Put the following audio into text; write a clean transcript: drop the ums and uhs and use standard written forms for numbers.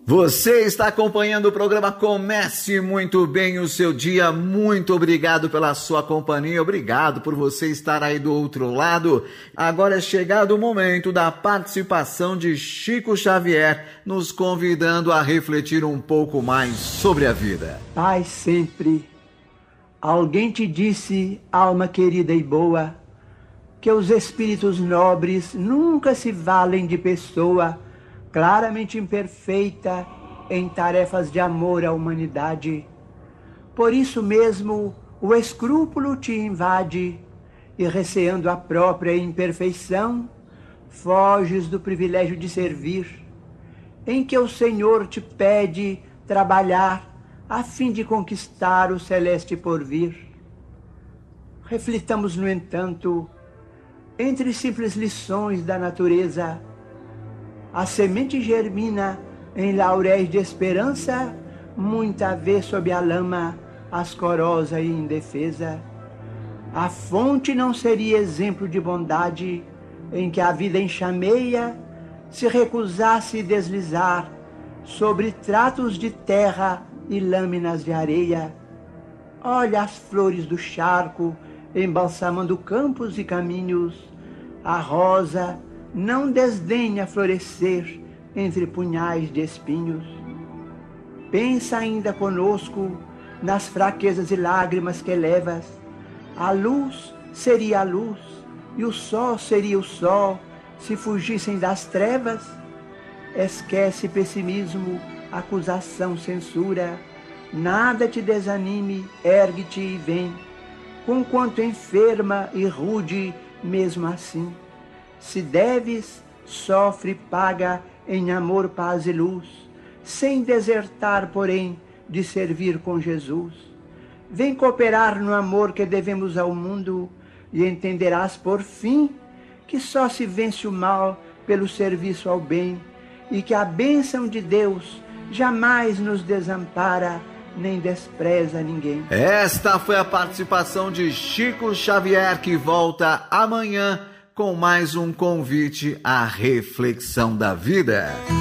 Você está acompanhando o programa Comece Muito Bem o Seu Dia. Muito obrigado pela sua companhia, obrigado por você estar aí do outro lado. Agora é chegado o momento da participação de Chico Xavier, nos convidando a refletir um pouco mais sobre a vida. Pai, sempre, alguém te disse, alma querida e boa, que os espíritos nobres nunca se valem de pessoa claramente imperfeita em tarefas de amor à humanidade. Por isso mesmo o escrúpulo te invade e, receando a própria imperfeição, foges do privilégio de servir, em que o Senhor te pede trabalhar a fim de conquistar o celeste porvir. Reflitamos, no entanto, entre simples lições da natureza, a semente germina em lauréis de esperança, muita vez sob a lama, ascorosa e indefesa. A fonte não seria exemplo de bondade, em que a vida enxameia, se recusasse deslizar sobre tratos de terra e lâminas de areia. Olha as flores do charco, embalsamando campos e caminhos. A rosa não desdenha florescer entre punhais de espinhos. Pensa ainda conosco nas fraquezas e lágrimas que levas. A luz seria a luz e o sol seria o sol se fugissem das trevas. Esquece pessimismo, acusação, censura. Nada te desanime, ergue-te e vem, conquanto enferma e rude mesmo assim. Se deves, sofre, paga em amor, paz e luz, sem desertar, porém, de servir com Jesus. Vem cooperar no amor que devemos ao mundo e entenderás, por fim, que só se vence o mal pelo serviço ao bem e que a bênção de Deus jamais nos desampara nem despreza ninguém. Esta foi a participação de Chico Xavier, que volta amanhã com mais um convite à reflexão da vida.